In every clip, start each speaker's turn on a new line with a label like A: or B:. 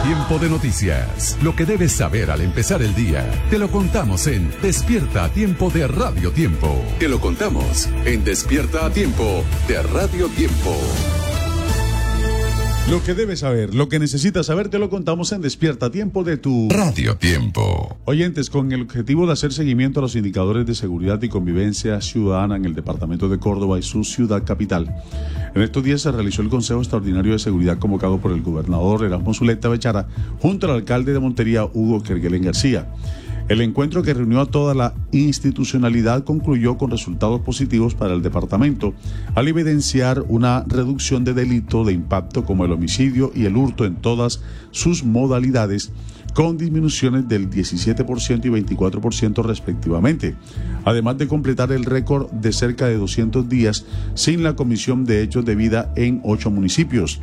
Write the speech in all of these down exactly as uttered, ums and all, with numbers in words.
A: Tiempo de noticias. Lo que debes saber al empezar el día. Te lo contamos en Despierta a Tiempo de Radio Tiempo. Te lo contamos en Despierta a Tiempo de Radio Tiempo.
B: Lo que debes saber, lo que necesitas saber, te lo contamos en Despierta a Tiempo de tu
A: Radio Tiempo.
B: Oyentes, con el objetivo de hacer seguimiento a los indicadores de seguridad y convivencia ciudadana en el departamento de Córdoba y su ciudad capital. En estos días se realizó el Consejo Extraordinario de Seguridad convocado por el gobernador Erasmo Zuleta Bechara junto al alcalde de Montería, Hugo Kerguelen García. El encuentro, que reunió a toda la institucionalidad, concluyó con resultados positivos para el departamento, al evidenciar una reducción de delito de impacto como el homicidio y el hurto en todas sus modalidades, con disminuciones del diecisiete por ciento y veinticuatro por ciento respectivamente, además de completar el récord de cerca de doscientos días sin la comisión de hechos de vida en ocho municipios.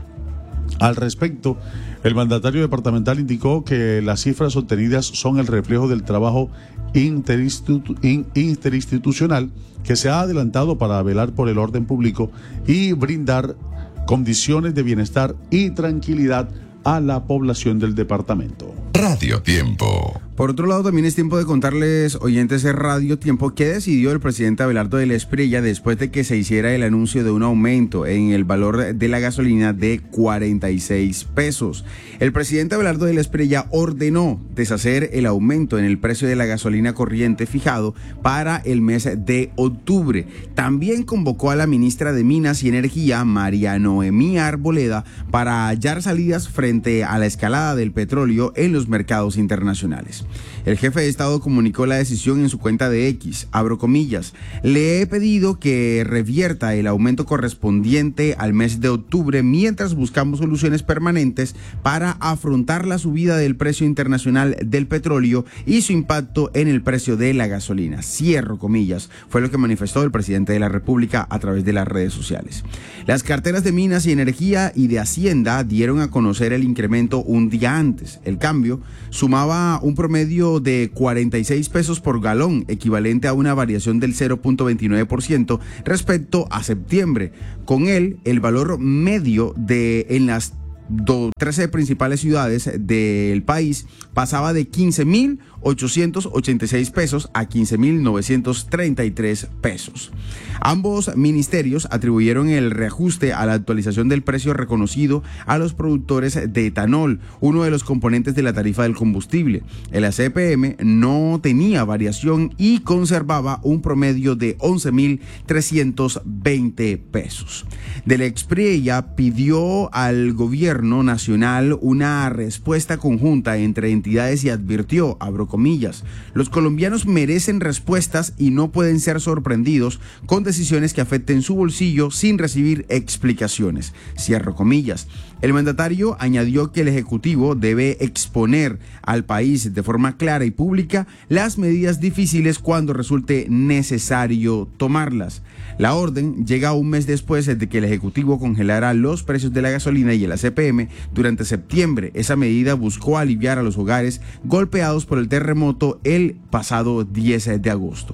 B: Al respecto, el mandatario departamental indicó que las cifras obtenidas son el reflejo del trabajo interinstitu- interinstitucional que se ha adelantado para velar por el orden público y brindar condiciones de bienestar y tranquilidad a la población del departamento.
A: Radio Tiempo.
C: Por otro lado, también es tiempo de contarles, oyentes de Radio Tiempo, qué decidió el presidente Abelardo de la Espriella después de que se hiciera el anuncio de un aumento en el valor de la gasolina de cuarenta y seis pesos. El presidente Abelardo de la Espriella ordenó deshacer el aumento en el precio de la gasolina corriente fijado para el mes de octubre. También convocó a la ministra de Minas y Energía, María Noemí Arboleda, para hallar salidas frente a la escalada del petróleo en los mercados internacionales. El jefe de Estado comunicó la decisión en su cuenta de X, abro comillas: le he pedido que revierta el aumento correspondiente al mes de octubre mientras buscamos soluciones permanentes para afrontar la subida del precio internacional del petróleo y su impacto en el precio de la gasolina, cierro comillas, fue lo que manifestó el presidente de la República a través de las redes sociales. Las carteras de Minas y Energía y de Hacienda dieron a conocer el incremento un día antes. El cambio sumaba un promedio de cuarenta y seis pesos por galón, equivalente a una variación del cero punto veintinueve por ciento respecto a septiembre. Con él, el valor medio de en las trece principales ciudades del país pasaba de quince mil ochocientos ochenta y seis pesos a quince mil novecientos treinta y tres pesos. Ambos ministerios atribuyeron el reajuste a la actualización del precio reconocido a los productores de etanol, uno de los componentes de la tarifa del combustible. El A C P M no tenía variación y conservaba un promedio de once mil trescientos veinte pesos. De la Espriella pidió al gobierno nacional una respuesta conjunta entre entidades y advirtió, abro comillas, los colombianos merecen respuestas y no pueden ser sorprendidos con decisiones que afecten su bolsillo sin recibir explicaciones, cierro comillas. El mandatario añadió que el Ejecutivo debe exponer al país de forma clara y pública las medidas difíciles cuando resulte necesario tomarlas. La orden llega un mes después de que el Ejecutivo congelara los precios de la gasolina y el A C P M durante septiembre. Esa medida buscó aliviar a los hogares golpeados por el terremoto el pasado diez de agosto.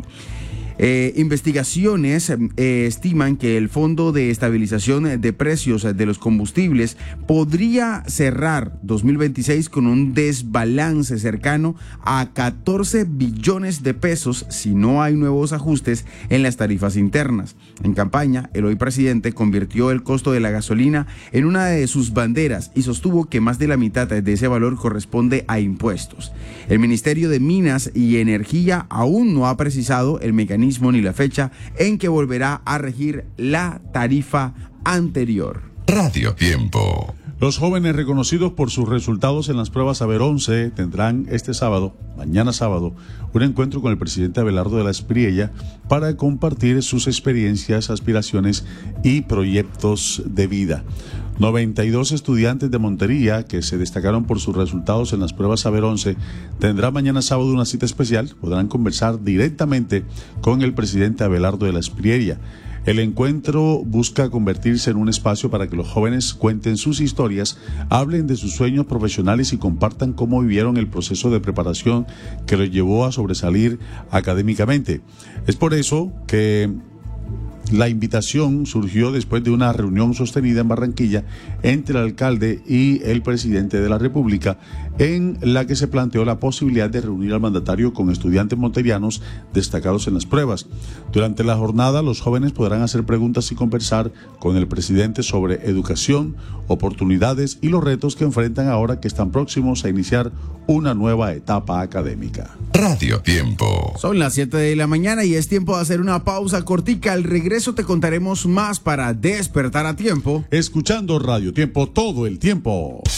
C: Eh, investigaciones eh, estiman que el Fondo de Estabilización de Precios de los Combustibles podría cerrar dos mil veintiséis con un desbalance cercano a catorce billones de pesos si no hay nuevos ajustes en las tarifas internas. En campaña, el hoy presidente convirtió el costo de la gasolina en una de sus banderas y sostuvo que más de la mitad de ese valor corresponde a impuestos. El Ministerio de Minas y Energía aún no ha precisado el mecanismo ni la fecha en que volverá a regir la tarifa anterior.
A: Radio Tiempo.
B: Los jóvenes reconocidos por sus resultados en las pruebas Saber once tendrán este sábado, mañana sábado, un encuentro con el presidente Abelardo de la Espriella para compartir sus experiencias, aspiraciones y proyectos de vida. noventa y dos estudiantes de Montería que se destacaron por sus resultados en las pruebas Saber once tendrán mañana sábado una cita especial. Podrán conversar directamente con el presidente Abelardo de la Espriella. El encuentro busca convertirse en un espacio para que los jóvenes cuenten sus historias, hablen de sus sueños profesionales y compartan cómo vivieron el proceso de preparación que los llevó a sobresalir académicamente. Es por eso que La invitación surgió después de una reunión sostenida en Barranquilla entre el alcalde y el presidente de la República, en la que se planteó la posibilidad de reunir al mandatario con estudiantes monterianos destacados en las pruebas. Durante la jornada, los jóvenes podrán hacer preguntas y conversar con el presidente sobre educación, oportunidades y los retos que enfrentan ahora que están próximos a iniciar una nueva etapa académica.
A: Radio Tiempo.
C: Son las siete de la mañana y es tiempo de hacer una pausa cortica. Al regreso te contaremos más para despertar a tiempo.
B: Escuchando Radio Tiempo todo el tiempo.